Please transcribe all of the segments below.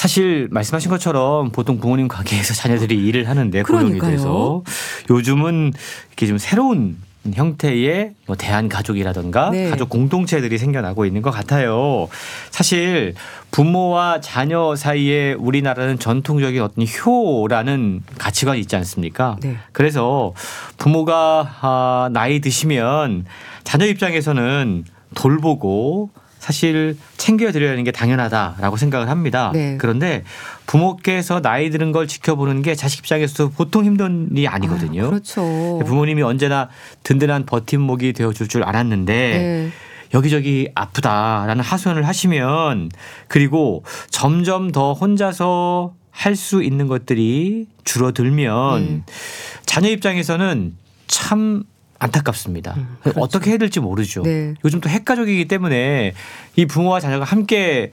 사실 말씀하신 것처럼 보통 부모님 가게에서 자녀들이 일을 하는데 고용이 돼서 요즘은 이렇게 좀 새로운 형태의 뭐 대한가족이라든가 네. 가족 공동체들이 생겨나고 있는 것 같아요. 사실 부모와 자녀 사이에 우리나라는 전통적인 어떤 효라는 가치관이 있지 않습니까? 네. 그래서 부모가 나이 드시면 자녀 입장에서는 돌보고 사실 챙겨드려야 하는 게 당연하다라고 생각을 합니다. 네. 그런데 부모께서 나이 드는 걸 지켜보는 게 자식 입장에서도 보통 힘든 일이 아니거든요. 그렇죠. 부모님이 언제나 든든한 버팀목이 되어줄 줄 알았는데 네. 여기저기 아프다라는 하소연을 하시면 그리고 점점 더 혼자서 할 수 있는 것들이 줄어들면 자녀 입장에서는 참 안타깝습니다. 그렇죠. 어떻게 해야 될지 모르죠. 네. 요즘 또 핵가족이기 때문에 이 부모와 자녀가 함께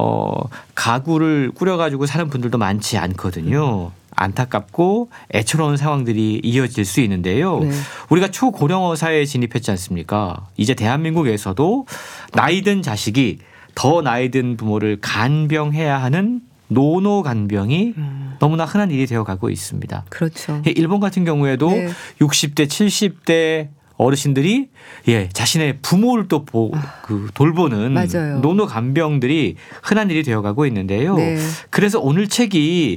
가구를 꾸려가지고 사는 분들도 많지 않거든요. 안타깝고 애처로운 상황들이 이어질 수 있는데요. 네. 우리가 초고령화 사회에 진입했지 않습니까? 이제 대한민국에서도 나이든 자식이 더 나이든 부모를 간병해야 하는 노노간병이 너무나 흔한 일이 되어가고 있습니다. 그렇죠. 일본 같은 경우에도 네. 60대, 70대 어르신들이 자신의 부모를 또 돌보는 맞아요. 노노간병들이 흔한 일이 되어가고 있는데요. 네. 그래서 오늘 책이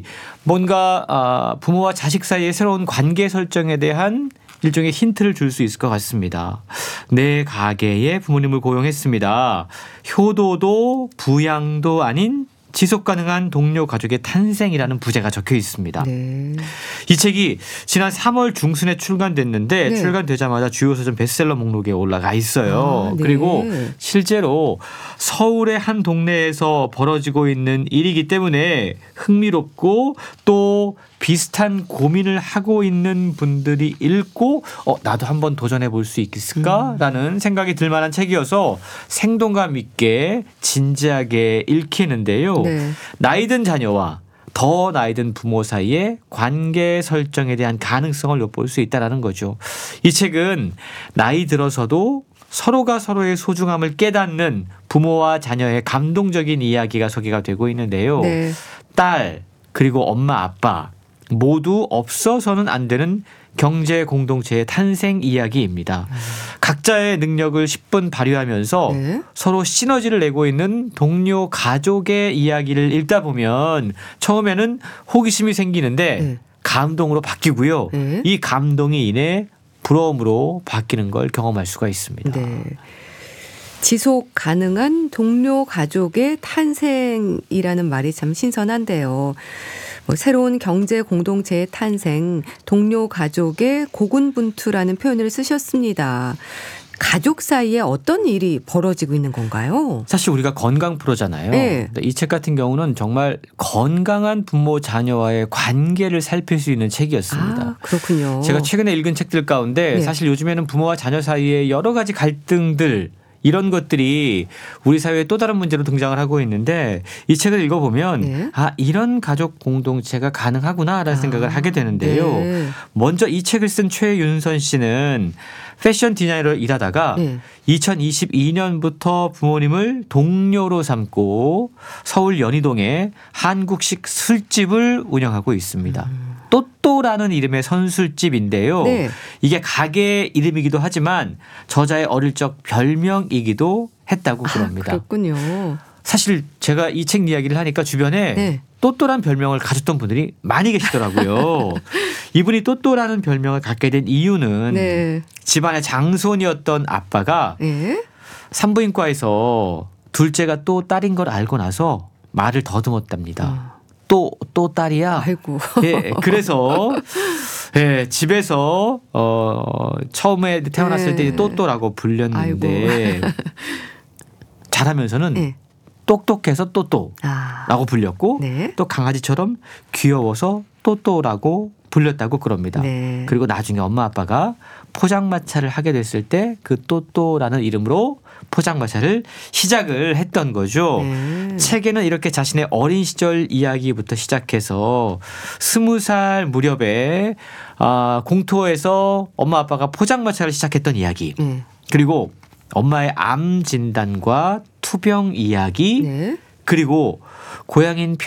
뭔가 부모와 자식 사이의 새로운 관계 설정에 대한 일종의 힌트를 줄 수 있을 것 같습니다. 내 가게에 부모님을 고용했습니다. 효도도 부양도 아닌 지속 가능한 동료 가족의 탄생이라는 부제가 적혀 있습니다. 네. 이 책이 지난 3월 중순에 출간됐는데 네. 출간되자마자 주요 서점 베스트셀러 목록에 올라가 있어요. 네. 그리고 실제로 서울의 한 동네에서 벌어지고 있는 일이기 때문에 흥미롭고 또 비슷한 고민을 하고 있는 분들이 읽고 나도 한번 도전해 볼 수 있을까라는 생각이 들 만한 책이어서 생동감 있게 진지하게 읽히는데요. 네. 나이든 자녀와 더 나이든 부모 사이의 관계 설정에 대한 가능성을 엿볼 수 있다는 거죠. 이 책은 나이 들어서도 서로가 서로의 소중함을 깨닫는 부모와 자녀의 감동적인 이야기가 소개가 되고 있는데요. 네. 딸 그리고 엄마 아빠 모두 없어서는 안 되는 경제 공동체의 탄생 이야기입니다. 각자의 능력을 10분 발휘하면서 네. 서로 시너지를 내고 있는 동료 가족의 이야기를 읽다 보면 처음에는 호기심이 생기는데 네. 감동으로 바뀌고요. 네. 이 감동이 인해 부러움으로 바뀌는 걸 경험할 수가 있습니다. 네. 지속 가능한 동료 가족의 탄생이라는 말이 참 신선한데요. 새로운 경제 공동체의 탄생, 동료 가족의 고군분투라는 표현을 쓰셨습니다. 가족 사이에 어떤 일이 벌어지고 있는 건가요? 사실 우리가 건강 프로잖아요. 네. 이 책 같은 경우는 정말 건강한 부모 자녀와의 관계를 살필 수 있는 책이었습니다. 아, 그렇군요. 제가 최근에 읽은 책들 가운데 네. 사실 요즘에는 부모와 자녀 사이에 여러 가지 갈등들 이런 것들이 우리 사회에 또 다른 문제로 등장을 하고 있는데 이 책을 읽어보면 네. 이런 가족 공동체가 가능하구나라는 생각을 하게 되는데요. 네. 먼저 이 책을 쓴 최윤선 씨는 패션 디자이너로 일하다가 네. 2022년부터 부모님을 동료로 삼고 서울 연희동에 한국식 술집을 운영하고 있습니다. 또또라는 이름의 선술집인데요. 네. 이게 가게 이름이기도 하지만 저자의 어릴 적 별명이기도 했다고 그럽니다. 그렇군요. 사실 제가 이 책 이야기를 하니까 주변에 네. 또또란 별명을 가졌던 분들이 많이 계시더라고요. 이분이 또또라는 별명을 갖게 된 이유는 네. 집안의 장손이었던 아빠가 네. 산부인과에서 둘째가 또 딸인 걸 알고 나서 말을 더듬었답니다. 또 딸이야. 아이고. 예, 그래서 집에서 처음에 태어났을 때 또또라고 불렸는데 자라면서는 네. 똑똑해서 또또라고 불렸고 네. 또 강아지처럼 귀여워서 또또라고 불렸다고 그럽니다. 네. 그리고 나중에 엄마 아빠가 포장마차를 하게 됐을 때 그 또또라는 이름으로 포장마차를 시작을 했던 거죠. 네. 책에는 이렇게 자신의 어린 시절 이야기부터 시작해서 20살 무렵에 공터에서 엄마 아빠가 포장마차를 시작했던 이야기 네. 그리고 엄마의 암 진단과 투병 이야기 네. 그리고 고향인